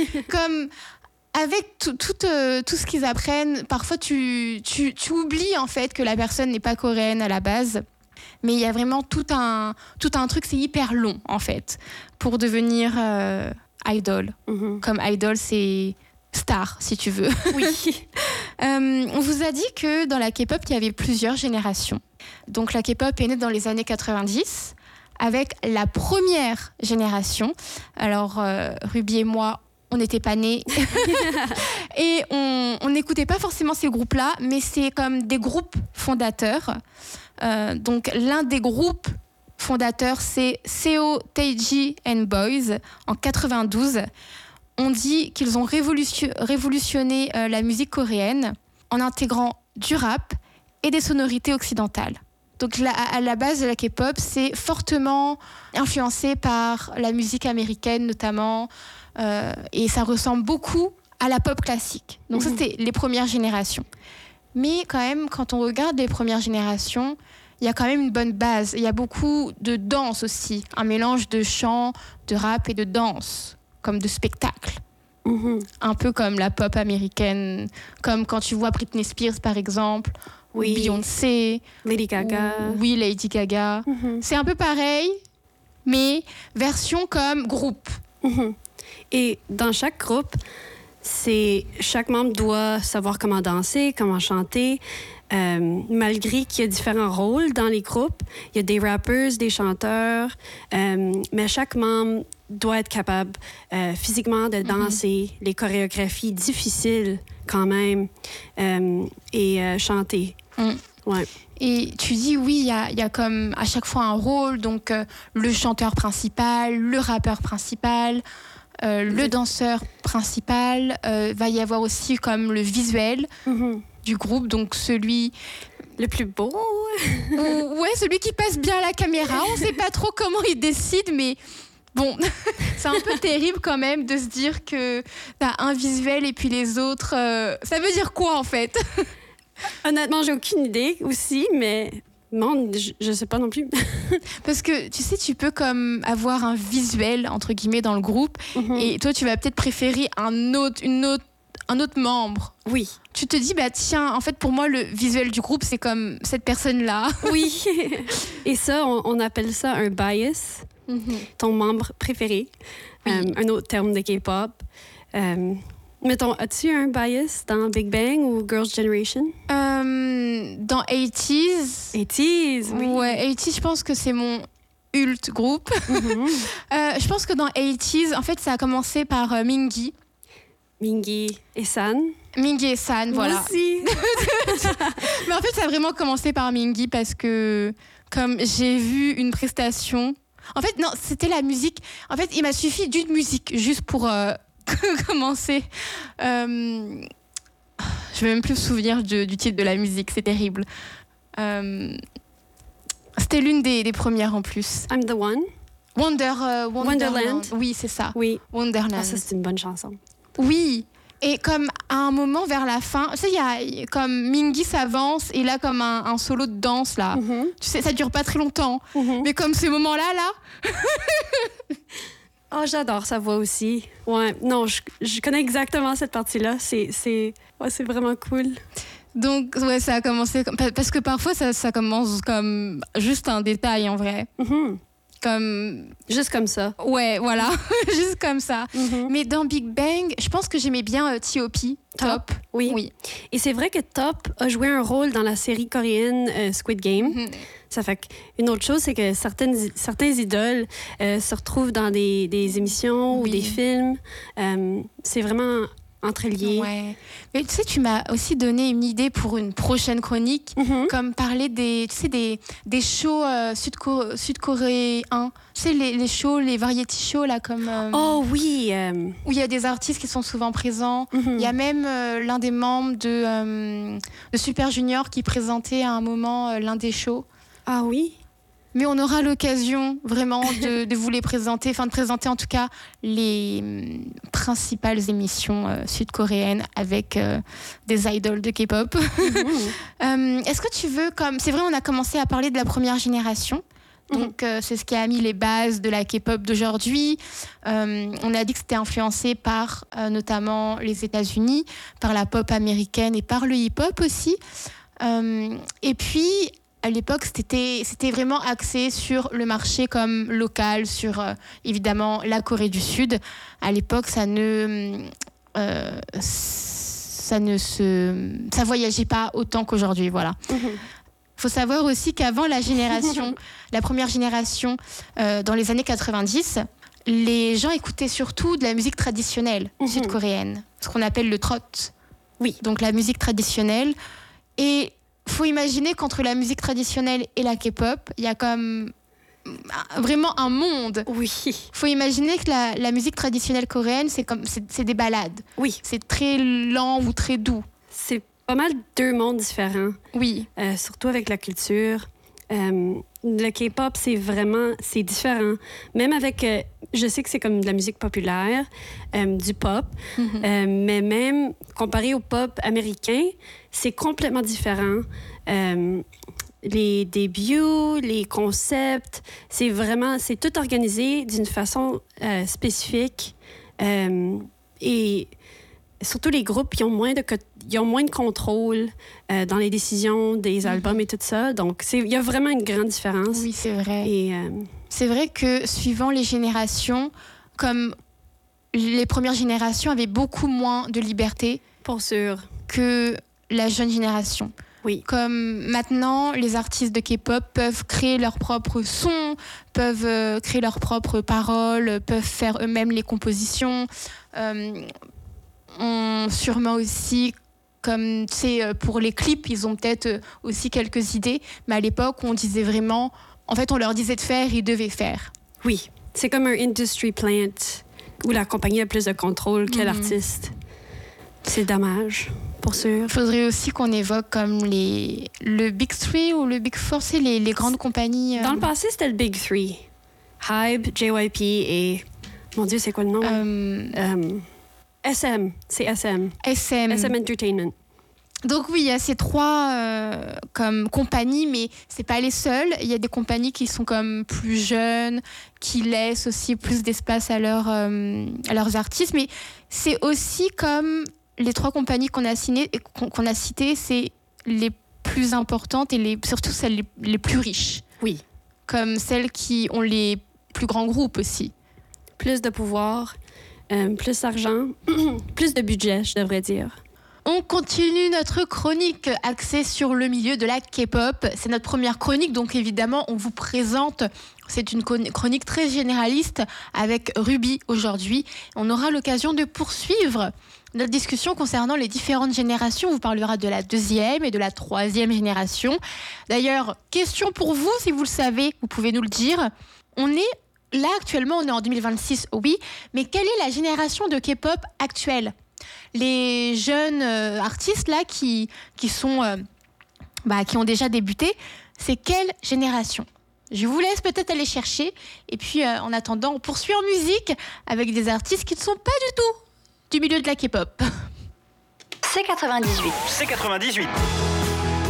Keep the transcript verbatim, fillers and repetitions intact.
comme avec tout, tout, euh, tout ce qu'ils apprennent, parfois tu, tu, tu oublies en fait que la personne n'est pas coréenne à la base. Mais il y a vraiment tout un, tout un truc, c'est hyper long en fait, pour devenir euh, idol. Mm-hmm. Comme idol, c'est star, si tu veux. Oui. euh, on vous a dit que dans la K-pop, il y avait plusieurs générations. Donc la K-pop est née dans les années quatre-vingt-dix, avec la première génération. Alors, euh, Ruby et moi, on n'était pas nés. Et on n'écoutait pas forcément ces groupes-là, mais c'est comme des groupes fondateurs. Euh, donc, l'un des groupes fondateurs, c'est Seo Taiji and Boys, en quatre-vingt-douze. On dit qu'ils ont révolution- révolutionné euh, la musique coréenne en intégrant du rap et des sonorités occidentales. Donc la, à la base de la K-pop, c'est fortement influencé par la musique américaine notamment, euh, et ça ressemble beaucoup à la pop classique. Donc mmh. ça, c'était les premières générations. Mais quand même, quand on regarde les premières générations, il y a quand même une bonne base. Il y a beaucoup de danse aussi, un mélange de chant, de rap et de danse, comme de spectacle. Mmh. Un peu comme la pop américaine, comme quand tu vois Britney Spears par exemple, oui. Beyoncé, Lady Gaga. Ou, oui, Lady Gaga. Mm-hmm. C'est un peu pareil, mais version comme groupe. Mm-hmm. Et dans chaque groupe, c'est chaque membre doit savoir comment danser, comment chanter. Euh, malgré qu'il y a différents rôles dans les groupes, il y a des rappers, des chanteurs, euh, mais chaque membre doit être capable euh, physiquement de danser, mm-hmm. les chorégraphies difficiles quand même, euh, et euh, chanter. Mm. Ouais. Et tu dis, oui, il y a, y a comme à chaque fois un rôle, donc euh, le chanteur principal, le rappeur principal, euh, le danseur principal, euh, va y avoir aussi comme le visuel mm-hmm. du groupe, donc celui... Le plus beau. Ouais, celui qui passe bien à la caméra. On ne sait pas trop comment il décide, mais... Bon, c'est un peu terrible quand même de se dire que t'as un visuel et puis les autres... Euh, ça veut dire quoi, en fait? Honnêtement, j'ai aucune idée aussi, mais non, je, je sais pas non plus. Parce que, tu sais, tu peux comme avoir un visuel, entre guillemets, dans le groupe, mm-hmm. et toi, tu vas peut-être préférer un autre, une autre, un autre membre. Oui. Tu te dis, bah tiens, en fait, pour moi, le visuel du groupe, c'est comme cette personne-là. Oui. Et ça, on, on appelle ça un bias. Mm-hmm. Ton membre préféré. Oui. Euh, un autre terme de K-pop. Euh, mettons, as-tu un bias dans Big Bang ou Girls' Generation? Euh, dans eighties. eighties, oui. Ouais, eighties, je pense que c'est mon ult groupe. Mm-hmm. euh, je pense que dans eighties, en fait, ça a commencé par euh, Mingi. Mingi et San. Mingi et San, voilà. Moi aussi. Mais en fait, ça a vraiment commencé par Mingi parce que, comme j'ai vu une prestation... En fait, non, c'était la musique. En fait, il m'a suffi d'une musique juste pour euh, commencer. Euh, je ne vais même plus me souvenir du, du titre de la musique, c'est terrible. Euh, c'était l'une des, des premières en plus. I'm the one. Wonder, euh, Wonderland. Wonderland. Oui, c'est ça. Oui. Wonderland. Ah, ça, c'est une bonne chanson. Oui. Et comme à un moment vers la fin, tu sais, il y a comme Mingi s'avance et là comme un, un solo de danse là. Mm-hmm. Tu sais, ça dure pas très longtemps. Mm-hmm. Mais comme ces moments-là là. Oh, j'adore sa voix aussi. Ouais, non, je, je connais exactement cette partie-là. C'est, c'est, ouais, c'est vraiment cool. Donc ouais, ça a commencé comme, parce que parfois ça, ça commence comme juste un détail en vrai. Mm-hmm. Comme... Juste comme ça. Ouais, voilà, juste comme ça. Mm-hmm. Mais dans Big Bang, je pense que j'aimais bien euh, T O P. Top. Top. Oui. oui. Et c'est vrai que Top a joué un rôle dans la série coréenne euh, Squid Game. Mm-hmm. Ça fait qu'une autre chose, c'est que certaines, certains idoles euh, se retrouvent dans des, des émissions oui. ou des films. Euh, c'est vraiment entrelié. Ouais. Mais tu sais, tu m'as aussi donné une idée pour une prochaine chronique, mm-hmm. comme parler des, tu sais, des, des shows euh, sud-coré- sud-coréens. Tu sais, les, les shows, les variety shows, là, comme... Euh, oh oui! Euh... Où il y a des artistes qui sont souvent présents. Mm-hmm. Il y a même euh, l'un des membres de, euh, de Super Junior qui présentait à un moment euh, l'un des shows. Ah oui? Mais on aura l'occasion vraiment de, de vous les présenter, enfin de présenter en tout cas les hum, principales émissions euh, sud-coréennes avec euh, des idoles de K-pop. Mmh. euh, est-ce que tu veux, comme c'est vrai, on a commencé à parler de la première génération, Donc, euh, c'est ce qui a mis les bases de la K-pop d'aujourd'hui. Euh, on a dit que c'était influencé par euh, notamment les États-Unis, par la pop américaine et par le hip-hop aussi. Euh, et puis, à l'époque, c'était, c'était vraiment axé sur le marché comme local, sur euh, évidemment la Corée du Sud. À l'époque, ça ne, euh, ça ne se, ça voyageait pas autant qu'aujourd'hui, voilà. Mm-hmm. Il faut savoir aussi qu'avant la génération, la première génération, euh, dans les années quatre-vingt-dix, les gens écoutaient surtout de la musique traditionnelle mm-hmm. sud-coréenne, ce qu'on appelle le trot. Oui. Donc la musique traditionnelle. Et il faut imaginer qu'entre la musique traditionnelle et la K-pop, il y a comme vraiment un monde. Oui. Il faut imaginer que la, la musique traditionnelle coréenne, c'est, comme, c'est, c'est des ballades. Oui. C'est très lent ou très doux. C'est pas mal deux mondes différents. Oui. Euh, surtout avec la culture. Euh, le K-pop, c'est vraiment... C'est différent. Même avec... Euh, je sais que c'est comme de la musique populaire, euh, du pop. Mm-hmm. Euh, mais même comparé au pop américain, c'est complètement différent. Euh, les débuts, les concepts, c'est vraiment... C'est tout organisé d'une façon euh, spécifique. Euh, et... Surtout les groupes, ils ont moins de, ils ont moins de contrôle euh, dans les décisions des albums et tout ça. Donc, il y a vraiment une grande différence. Oui, c'est vrai. Et, euh... C'est vrai que suivant les générations, comme les premières générations avaient beaucoup moins de liberté pour sûr. Que la jeune génération. Oui. Comme maintenant, les artistes de K-pop peuvent créer leurs propres sons, peuvent euh, créer leurs propres paroles, peuvent faire eux-mêmes les compositions. Euh, On, sûrement aussi, comme tu sais, pour les clips, ils ont peut-être aussi quelques idées, mais à l'époque, on disait vraiment, en fait, on leur disait de faire, ils devaient faire. Oui, c'est comme un industry plant où la compagnie a plus de contrôle que mmh. l'artiste. C'est dommage, pour sûr. Il faudrait aussi qu'on évoque comme les, le Big Three ou le Big Four, c'est les, les grandes compagnies. Euh... Dans le passé, c'était le Big Three. Hybe, J Y P et... Mon Dieu, c'est quoi le nom? Euh... Euh... S M, c'est S M. S M. S M Entertainment. Donc oui, il y a ces trois euh, comme compagnies, mais c'est pas les seules. Il y a des compagnies qui sont comme plus jeunes, qui laissent aussi plus d'espace à, leur, euh, à leurs artistes. Mais c'est aussi comme les trois compagnies qu'on a, signé, qu'on, qu'on a citées, c'est les plus importantes et les, surtout celles les, les plus riches. Oui. Comme celles qui ont les plus grands groupes aussi. Plus de pouvoir. Euh, plus d'argent, plus de budget, je devrais dire. On continue notre chronique axée sur le milieu de la K-pop. C'est notre première chronique, donc évidemment, on vous présente. C'est une chronique très généraliste avec Ruby aujourd'hui. On aura l'occasion de poursuivre notre discussion concernant les différentes générations. On vous parlera de la deuxième et de la troisième génération. D'ailleurs, question pour vous, si vous le savez, vous pouvez nous le dire. On est Là, actuellement, on est en deux mille vingt-six, oui, mais quelle est la génération de K-pop actuelle ? Les jeunes euh, artistes, là, qui, qui, sont, euh, bah, qui ont déjà débuté, c'est quelle génération ? Je vous laisse peut-être aller chercher. Et puis, euh, en attendant, on poursuit en musique avec des artistes qui ne sont pas du tout du milieu de la K-pop. C quatre-vingt-dix-huit. C quatre-vingt-dix-huit.